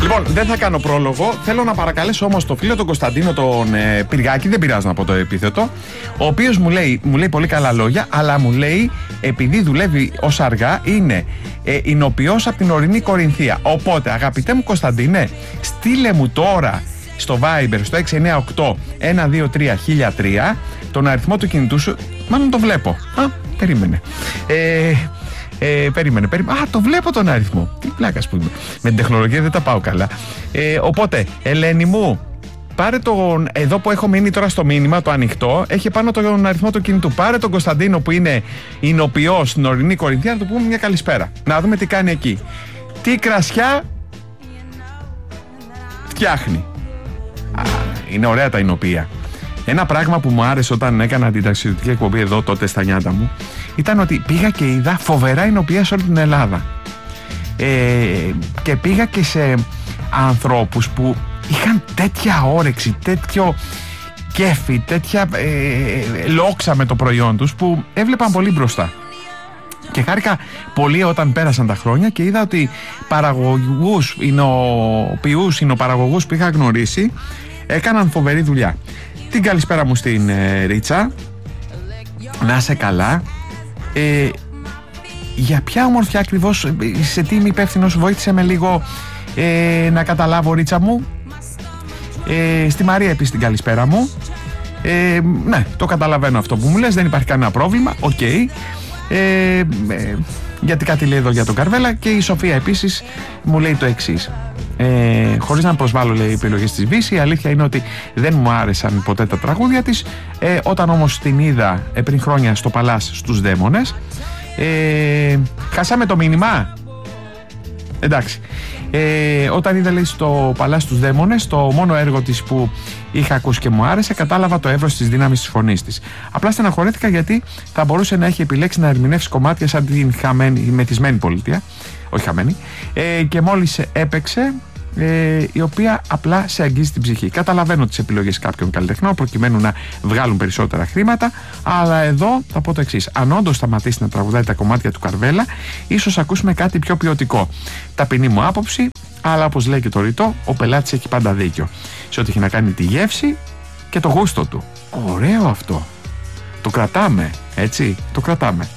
Λοιπόν, δεν θα κάνω πρόλογο. Θέλω να παρακαλέσω όμως τον φίλο τον Κωνσταντίνο τον Πυργάκη, δεν πειράζει να πω το επίθετο, ο οποίος μου λέει πολύ καλά λόγια, αλλά μου λέει, επειδή δουλεύει ως αργά, είναι εινοποιός από την ορεινή Κορινθία. Οπότε, αγαπητέ μου Κωνσταντίνε, στείλε μου τώρα στο Viber, στο 698-123-1003, τον αριθμό του κινητού σου. Μάλλον το βλέπω. Περίμενε. Περίμενε. Το βλέπω τον αριθμό. Τι πλάκας που είμαι. Με την τεχνολογία δεν τα πάω καλά. Οπότε, Ελένη μου, πάρε τον. Εδώ που έχω μείνει τώρα στο μήνυμα, το ανοιχτό, έχει πάνω τον αριθμό του κινητού. Πάρε τον Κωνσταντίνο που είναι εινοποιός στην ορεινή Κορινθία, να του πούμε μια καλησπέρα. Να δούμε τι κάνει εκεί. Τι κρασιά φτιάχνει. Είναι ωραία τα εινοποιία. Ένα πράγμα που μου άρεσε όταν έκανα την ταξιδιωτική εκπομπή εδώ τότε στα νιάτα μου ήταν ότι πήγα και είδα φοβερά εινοποιία σε όλη την Ελλάδα. Και πήγα και σε ανθρώπους που είχαν τέτοια όρεξη, τέτοιο κέφι, τέτοια λόξα με το προϊόν τους που έβλεπαν πολύ μπροστά. Και χάρηκα πολύ όταν πέρασαν τα χρόνια και είδα ότι παραγωγούς, εινοπαραγωγούς που είχα γνωρίσει έκαναν φοβερή δουλειά. Την καλησπέρα μου στην Ρίτσα. Να είσαι καλά. Για ποια ομορφιά ακριβώς, σε τι είμαι υπεύθυνος, βοήθησε με λίγο να καταλάβω, Ρίτσα μου. Στη Μαρία επίσης την καλησπέρα μου. Ναι, το καταλαβαίνω αυτό που μου λες, δεν υπάρχει κανένα πρόβλημα. Οκ. Γιατί κάτι λέει εδώ για τον Καρβέλα. Και η Σοφία επίσης μου λέει το εξής. Χωρίς να προσβάλλω, λέει, επιλογές της Βύση, η αλήθεια είναι ότι δεν μου άρεσαν ποτέ τα τραγούδια της. Όταν όμως την είδα πριν χρόνια στο Παλάς στους Δαίμονες, χάσαμε το μήνυμα. Εντάξει. Όταν είδα, λέει, στο Παλάς στους Δαίμονες, το μόνο έργο της που είχα ακούσει και μου άρεσε, κατάλαβα το εύρος της δύναμης της φωνής της. Απλά στεναχωρέθηκα γιατί θα μπορούσε να έχει επιλέξει να ερμηνεύσει κομμάτια σαν την μεθυσμένη πολιτεία. Όχι χαμένη. Και μόλις έπαιξε, η οποία απλά σε αγγίζει την ψυχή. Καταλαβαίνω τις επιλογές κάποιων καλλιτεχνών προκειμένου να βγάλουν περισσότερα χρήματα, αλλά εδώ θα πω το εξής. Αν όντως σταματήσει να τραγουδάει τα κομμάτια του Καρβέλα, ίσως ακούσουμε κάτι πιο ποιοτικό. Ταπεινή μου άποψη, αλλά όπως λέει και το ρητό, ο πελάτης έχει πάντα δίκιο. Σε ό,τι έχει να κάνει τη γεύση και το γούστο του. Ωραίο αυτό. Το κρατάμε, έτσι, το κρατάμε.